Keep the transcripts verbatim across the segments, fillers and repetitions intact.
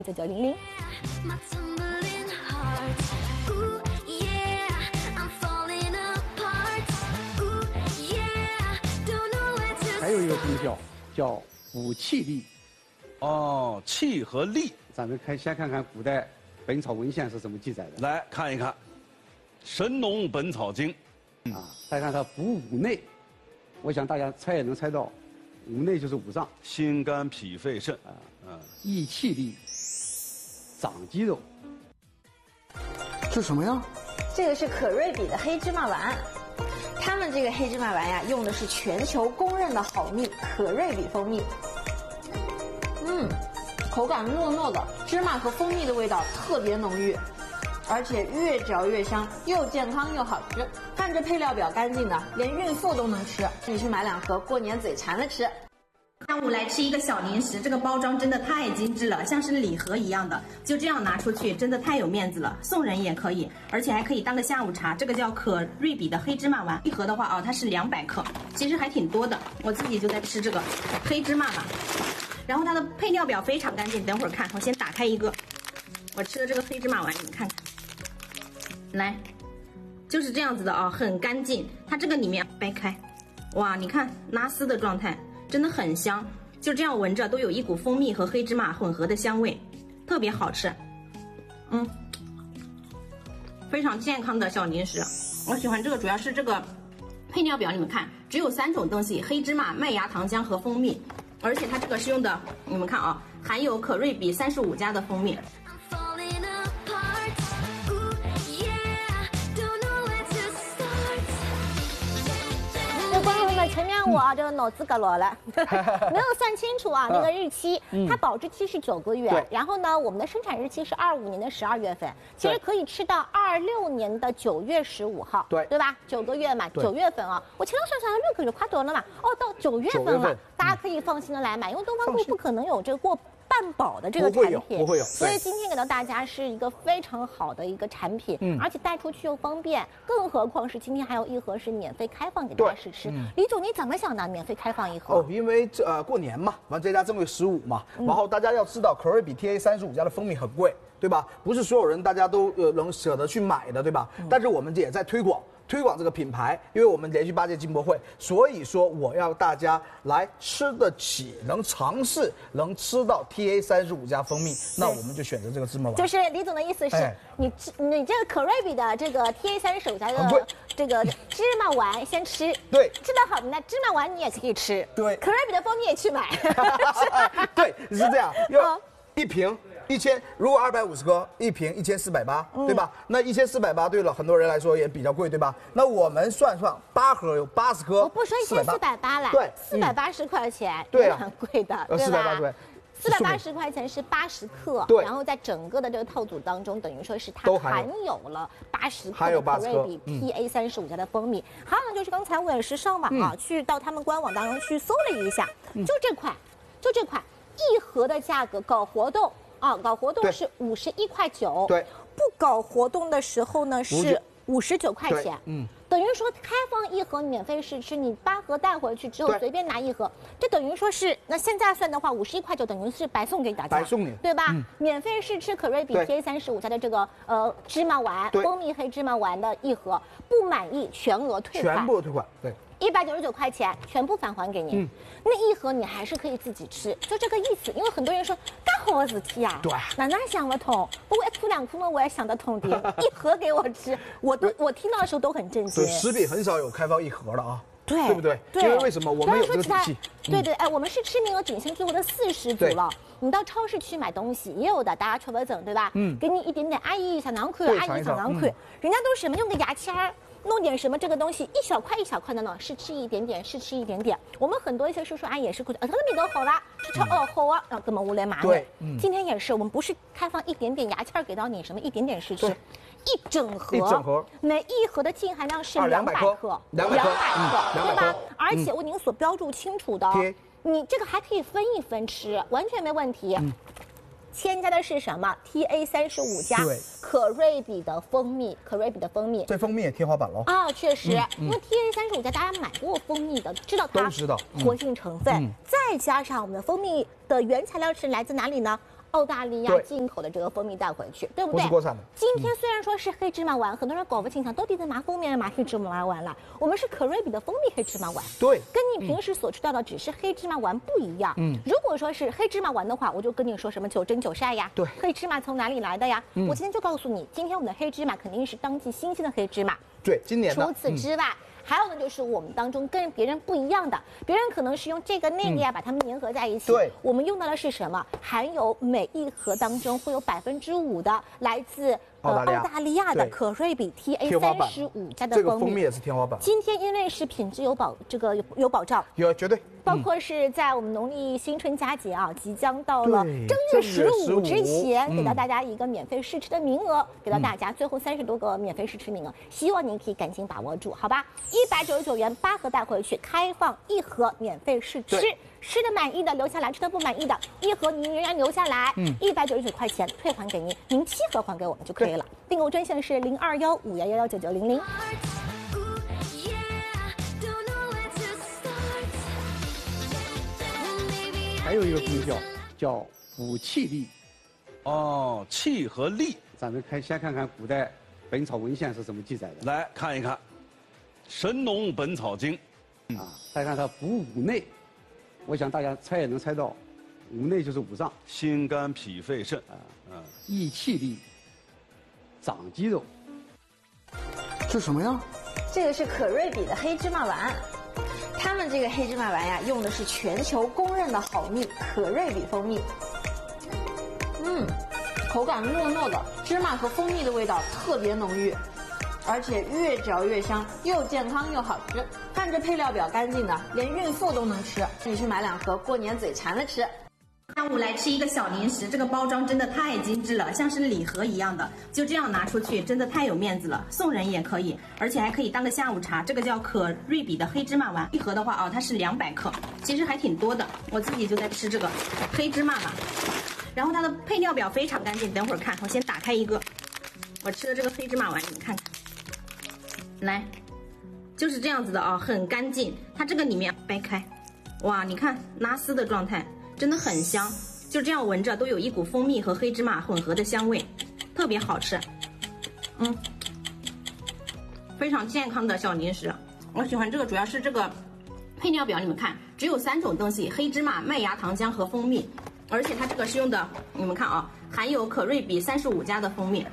九九零零。 还有一个功效叫补气力。 哦，气和力， 咱们看先看看古代《本草文献》是怎么记载的。 来看一看，《神农本草经》 啊，再看它补五内，我想大家猜也能猜到，五内就是五脏， 心肝脾肺肾啊， 嗯，益气力，长肌肉。 这什么呀？ 这个是可瑞比的黑芝麻丸，他们这个黑芝麻丸呀，用的是全球公认的好蜜可瑞比蜂蜜。嗯，口感糯糯的，芝麻和蜂蜜的味道特别浓郁，而且越嚼越香，又健康又好吃。看这配料表干净的，连孕妇都能吃。你去买两盒，过年嘴馋了吃。 下午来吃一个小零食，这个包装真的太精致了，像是礼盒一样的，就这样拿出去，真的太有面子了。送人也可以，而且还可以当个下午茶。这个叫可瑞比的黑芝麻丸，一盒的话啊，它是两百克，其实还挺多的。我自己就在吃这个黑芝麻丸，然后它的配料表非常干净。等会儿看，我先打开一个，我吃的这个黑芝麻丸，你们看看，来，就是这样子的啊，很干净。它这个里面掰开，哇，你看拉丝的状态。真的很香，就这样闻着都有一股蜂蜜和黑芝麻混合的香味，特别好吃。嗯，非常健康的小零食，我喜欢这个，主要是这个配料表，你们看，只有三种东西：黑芝麻、麦芽糖浆和蜂蜜，而且它这个是用的，你们看啊，含有可瑞比三十五加的蜂蜜。 观众朋友们，前面我啊这个脑子搞落了，没有算清楚啊那个日期，它保质期是九个月，然后呢，我们的生产日期是二五年的十二月份，其实可以吃到二六年的九月十五号，对对吧？九个月嘛，九月份啊，我前头想想六个月快多了嘛，哦，到九月份了，大家可以放心的来买，因为东方顾不可能有这个过半保的这个产品， 不会有， 所以今天给到大家是一个非常好的一个产品，嗯，而且带出去又方便，更何况是今天还有一盒是免费开放给大家试吃。嗯、李总，你怎么想的？免费开放一盒？ 哦，因为这呃过年嘛，完这家正月十五嘛，嗯、然后大家要知道可瑞比 T A 三十五加的蜂蜜很贵，对吧？不是所有人大家都呃能舍得去买的，对吧？嗯、但是我们也在推广。推广这个品牌，因为我们连续八届进博会，所以说我要大家来吃得起，能尝试，能吃到 T A 三十五加蜂蜜，那我们就选择这个芝麻丸。 就是李总的意思是，哎、你你这个可瑞比的这个 T A 三十五加的这个芝麻丸先吃， 对， 吃得好的那芝麻丸你也可以吃， 对， 可瑞比的蜂蜜也去买， 对，是这样，要一瓶。一千，如果二百五十克一瓶一千四百八，对吧？那一千四百八对了，很多人来说也比较贵，对吧？那我们算算，八盒有八十颗， 我不说一千四百八了， 对， 四百八十块钱， 对啊， 很贵的，对吧？对。四百八十块钱是八十克， 对， 然后在整个的这个套组当中，等于说是它含有了八十克的可瑞比 T A 三十五加的蜂蜜。还有呢，就是刚才我也是上网啊，去到他们官网当中去搜了一下，就这款，就这款一盒的价格搞活动。啊，搞活动是五十一块九， 对， 不搞活动的时候呢是五十九块钱，嗯，等于说开放一盒免费试吃，你八盒带回去之后随便拿一盒，这等于说是那现在算的话，五十一块九等于是白送给大家， 白送你， 对吧？嗯、免费试吃可瑞比 T A 三十五加的这个呃芝麻丸，蜂蜜黑芝麻丸的一盒，不满意全额退款， 全部退款，对。 一百九十九块钱全部返还给您，嗯、那一盒你还是可以自己吃，就这个意思。因为很多人说干好事体呀， 对， 哪哪想不通？不过一哭两哭呢，我也想得通的，一盒给我吃，我都我听到的时候都很震惊。 对，食品很少有开放一盒的啊， 对， 对不对？ 对， 因为为什么我们有这个体系？ 对对，哎，我们是吃名额仅限最后的四十组了。你到超市去买东西也有的，大家吃不整对吧？嗯，给你一点点阿姨小囊块，阿姨小囊块，人家都是什么用个牙签儿。弄点什么这个东西，一小块一小块的呢，试吃一点点，试吃一点点。我们很多一些叔叔阿姨也是会，呃，他的米都好了，吃吃哦好啊，然后根本无来买。对，嗯，今天也是，我们不是开放一点点牙签给到你，什么一点点试吃，一整盒， 一整盒， 每一盒的净含量是两百克， 两百克， 对吧？而且我您所标注清楚的，你这个还可以分一分吃，完全没问题。添加的是什么 ？T A 三十五加可瑞比的蜂蜜，可瑞比的蜂蜜， 这蜂蜜也天花板喽啊，确实，因为 T A 三十五加大家买过蜂蜜的，知道它都知道活性成分，再加上我们的蜂蜜的原材料是来自哪里呢？ 澳大利亚进口的这个蜂蜜带回去，对不对？ 不是国产的。 今天虽然说是黑芝麻丸，很多人搞不清楚到底在拿蜂蜜还是拿黑芝麻丸了。我们是可瑞比的蜂蜜黑芝麻丸， 对， 跟你平时所吃到的只是黑芝麻丸不一样。嗯，如果说是黑芝麻丸的话，我就跟你说什么九蒸九晒呀， 对， 黑芝麻从哪里来的呀？嗯、我今天就告诉你，今天我们的黑芝麻肯定是当季新鲜的黑芝麻。 对，今年的。 除此之外。嗯还有呢，就是我们当中跟别人不一样的，别人可能是用这个那个呀、嗯、把它们粘合在一起。 对， 我们用到的是什么？含有每一盒当中会有百分之五的来自呃澳大利亚的可瑞比 T A 三十五加的蜂蜜。 这个蜂蜜也是天花板。 今天因为是品质有保，这个有有保障， 有绝对。 包括是在我们农历新春佳节啊，即将到了正月十五之前，给到大家一个免费试吃的名额，给到大家最后三十多个免费试吃名额，希望您可以赶紧把握住，好吧？一百九十九元八盒带回去，开放一盒免费试吃，吃的满意的留下来，吃的不满意的一盒您仍然留下来，嗯，一百九十九块钱退还给您，您七盒还给我们就可以了。订购专线是零二幺五幺幺幺九九零零。 还有一个功效叫补气力， 哦，气和力。 咱们看先看看古代本草文献是怎么记载的。 来看一看《神农本草经》 啊，再看它补五内，我想大家猜也能猜到，五内就是五脏， 心肝脾肺肾啊， 嗯，益气力，长肌肉。 这什么呀？ 这个是可瑞比的黑芝麻丸。他们这个黑芝麻丸呀，用的是全球公认的好蜜可瑞比蜂蜜。嗯，口感糯糯的，芝麻和蜂蜜的味道特别浓郁，而且越嚼越香，又健康又好吃。看这配料表干净的，连孕妇都能吃。你去买两盒，过年嘴馋了吃。 下午来吃一个小零食，这个包装真的太精致了，像是礼盒一样的，就这样拿出去，真的太有面子了。送人也可以，而且还可以当个下午茶。这个叫可瑞比的黑芝麻丸，一盒的话啊，它是两百克，其实还挺多的。我自己就在吃这个黑芝麻嘛，然后它的配料表非常干净。等会儿看，我先打开一个，我吃的这个黑芝麻丸，你们看看，来，就是这样子的啊，很干净。它这个里面掰开，哇，你看拉丝的状态。真的很香，就这样闻着都有一股蜂蜜和黑芝麻混合的香味，特别好吃。嗯，非常健康的小零食。我喜欢这个，主要是这个配料表，你们看，只有三种东西：黑芝麻、麦芽糖浆和蜂蜜。而且它这个是用的，你们看啊，含有可瑞比三十五加的蜂蜜。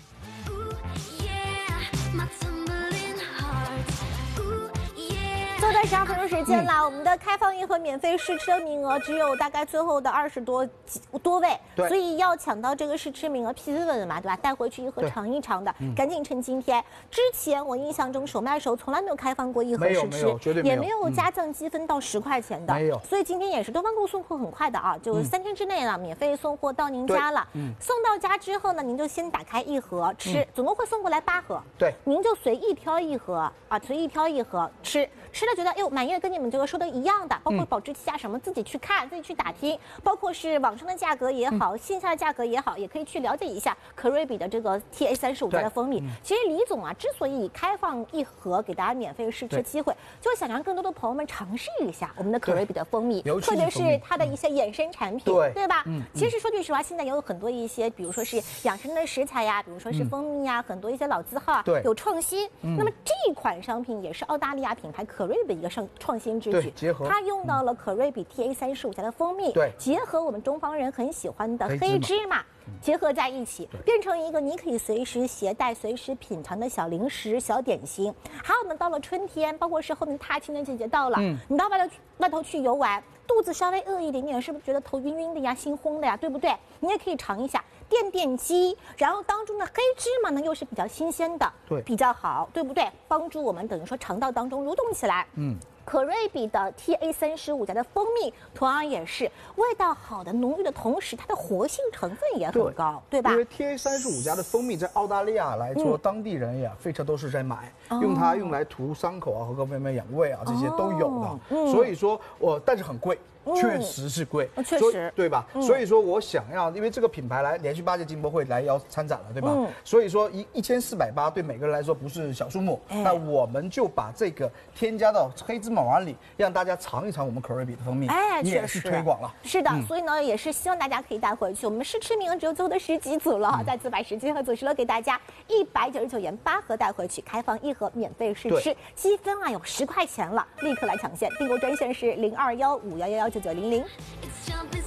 最后十二分钟时间了，嗯、我们的开放一盒免费试吃的名额只有大概最后的二十多多位，所以要抢到这个试吃名额，批次的嘛，对吧？带回去一盒尝一尝的，嗯、赶紧趁今天。之前我印象中手卖手从来没有开放过一盒试吃，也没有加赠积分到十块钱的，没有。所以今天也是东方购送货很快的啊，就三天之内了，嗯、免费送货到您家了。嗯，送到家之后呢，您就先打开一盒吃，嗯、总共会送过来八盒，对，您就随意挑一盒啊，随意挑一盒吃，吃了觉得哎呦满意了，跟你们这个说的一样的，包括保质期啊什么，自己去看，自己去打听，包括是网上的价格也好，嗯、线下的价格也好，也可以去了解一下可瑞比的这个 T A 三十五加的蜂蜜。嗯、其实李总啊，之所以开放一盒给大家免费试吃机会，就想让更多的朋友们尝试一下我们的可瑞比的蜂蜜，特别是它的一些衍生产品，对对吧？嗯、其实说句实话，现在也有很多一些，比如说是养生的食材呀，比如说是蜂蜜呀，嗯、很多一些老字号啊，有创新。嗯、那么这款商品也是澳大利亚品牌可瑞比的一个上创新之举，结合它用到了可瑞比 T A 三十五加的蜂蜜，对，结合我们东方人很喜欢的黑芝麻，结合在一起，变成一个你可以随时携带、随时品尝的小零食、小点心。还有我们到了春天，包括是后面踏青的季节到了，嗯、你到外头外头去游玩，肚子稍微饿一点点，是不是觉得头晕晕的呀、心慌的呀，对不对？你也可以尝一下。垫垫肌，然后当中的黑芝麻呢又是比较新鲜的，对，比较好，对不对？帮助我们等于说肠道当中蠕动起来。嗯，可瑞比的 T A 三十五加的蜂蜜，同样也是味道好的浓郁的同时，它的活性成分也很高， 对, 对吧？ 因为 T A 三十五加的蜂蜜在澳大利亚来说，嗯、当地人也非常都是在买，哦、用它用来涂伤口啊和各方面养胃啊，这些都有的。哦嗯、所以说我但是很贵。 确实是贵， 嗯、确实对吧？嗯、所以说我想要，因为这个品牌来连续八届金博会来邀参展了，对吧？嗯、所以说一一千四百八对每个人来说不是小数目，哎、那我们就把这个添加到黑芝麻丸里，让大家尝一尝我们可瑞比的蜂蜜， 哎， 也是推广了。 是的，嗯、所以呢，也是希望大家可以带回去。我们试吃名额只有最后的十几组了，嗯、再次把时间和组织了给大家，一百九十九元八盒带回去，开放一盒免费试吃，积分啊有十块钱了，立刻来抢现，订购专线是零二幺五幺幺幺九九零零。